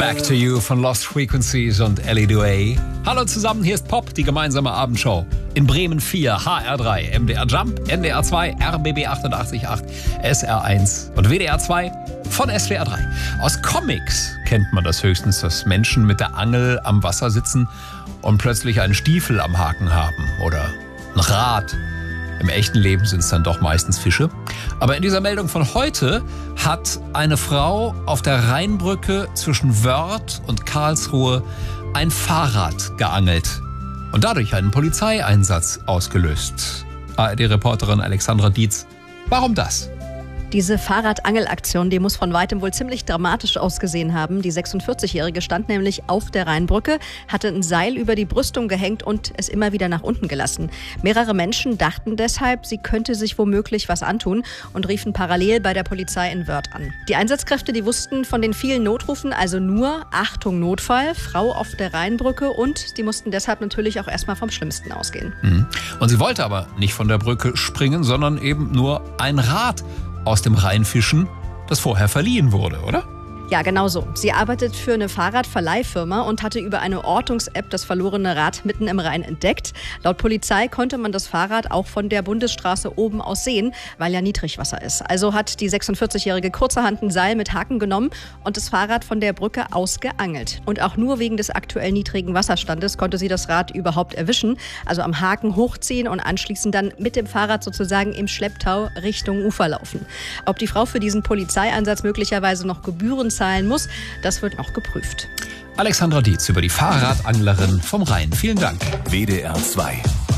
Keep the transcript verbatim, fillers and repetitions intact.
Back to You von Lost Frequencies und Ellie Duay. Hallo zusammen, hier ist Pop, die gemeinsame Abendshow. In Bremen vier, H R drei, M D R Jump, N D R zwei, R B B achtundachtzig Komma acht, S R eins und W D R zwei von S W R drei. Aus Comics kennt man das höchstens, dass Menschen mit der Angel am Wasser sitzen und plötzlich einen Stiefel am Haken haben oder ein Rad. Im echten Leben sind es dann doch meistens Fische. Aber in dieser Meldung von heute hat eine Frau auf der Rheinbrücke zwischen Wörth und Karlsruhe ein Fahrrad geangelt und dadurch einen Polizeieinsatz ausgelöst. A R D-Reporterin Alexandra Dietz. Warum das? Diese Fahrradangelaktion, die muss von weitem wohl ziemlich dramatisch ausgesehen haben. Die sechsundvierzigjährige stand nämlich auf der Rheinbrücke, hatte ein Seil über die Brüstung gehängt und es immer wieder nach unten gelassen. Mehrere Menschen dachten deshalb, sie könnte sich womöglich was antun und riefen parallel bei der Polizei in Wörth an. Die Einsatzkräfte, die wussten von den vielen Notrufen also nur, Achtung Notfall, Frau auf der Rheinbrücke, und die mussten deshalb natürlich auch erstmal vom Schlimmsten ausgehen. Mhm. Und sie wollte aber nicht von der Brücke springen, sondern eben nur ein Rad aus dem Rhein fischen, das vorher verliehen wurde, oder? Ja, genau so. Sie arbeitet für eine Fahrradverleihfirma und hatte über eine Ortungs-App das verlorene Rad mitten im Rhein entdeckt. Laut Polizei konnte man das Fahrrad auch von der Bundesstraße oben aus sehen, weil ja Niedrigwasser ist. Also hat die sechsundvierzigjährige kurzerhand ein Seil mit Haken genommen und das Fahrrad von der Brücke aus geangelt. Und auch nur wegen des aktuell niedrigen Wasserstandes konnte sie das Rad überhaupt erwischen. Also am Haken hochziehen und anschließend dann mit dem Fahrrad sozusagen im Schlepptau Richtung Ufer laufen. Ob die Frau für diesen Polizeieinsatz möglicherweise noch Gebühren zahlen muss, das wird noch geprüft. Alexandra Dietz über die Fahrradanglerin vom Rhein. Vielen Dank. W D R zwei